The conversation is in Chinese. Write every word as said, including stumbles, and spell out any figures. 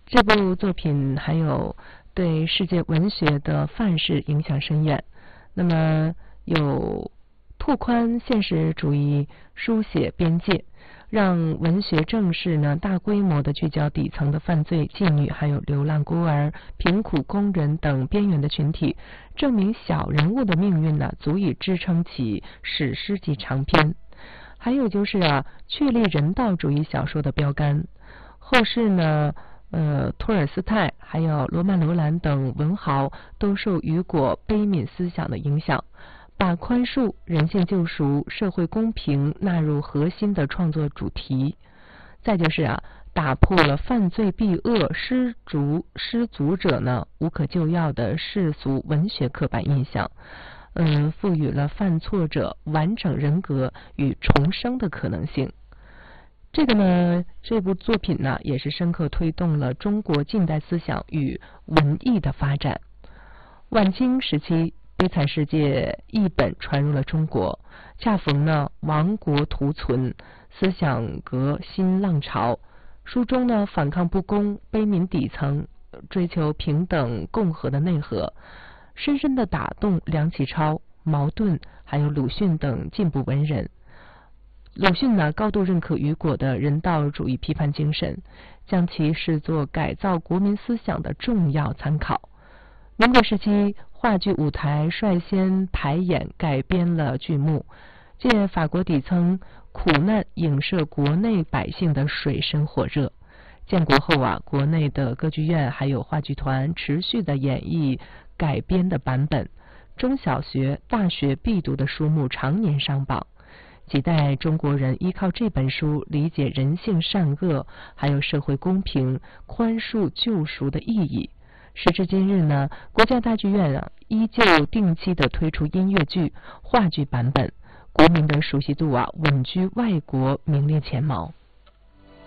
这部作品还有对世界文学的范式影响深远。那么有拓宽现实主义书写边界，让文学正式呢大规模的聚焦底层的犯罪、妓女，还有流浪孤儿、贫苦工人等边缘的群体，证明小人物的命运呢足以支撑起史诗级长篇。还有就是啊，确立人道主义小说的标杆。后世呢，呃，托尔斯泰还有罗曼·罗兰等文豪都受雨果悲悯思想的影响，把宽恕、人性救赎、社会公平纳入核心的创作主题。再就是啊，打破了犯罪避恶、失足失足者呢无可救药的世俗文学刻板印象，嗯，赋予了犯错者完整人格与重生的可能性。这个呢，这部作品呢，也是深刻推动了中国近代思想与文艺的发展。晚清时期，悲惨世界译本传入了中国，恰逢呢亡国图存，思想革新浪潮。书中呢反抗不公、悲悯底层、追求平等共和的内核，深深地打动梁启超、茅盾还有鲁迅等进步文人。鲁迅呢高度认可雨果的人道主义批判精神，将其视作改造国民思想的重要参考。民国时期，话剧舞台率先排演改编了剧目，借法国底层苦难影射国内百姓的水深火热。建国后啊，国内的歌剧院还有话剧团持续的演绎改编的版本，中小学、大学必读的书目常年上榜。几代中国人依靠这本书理解人性善恶，还有社会公平、宽恕、救赎的意义。时至今日呢，国家大剧院啊依旧定期的推出音乐剧、话剧版本，国民的熟悉度啊稳居外国名列前茅。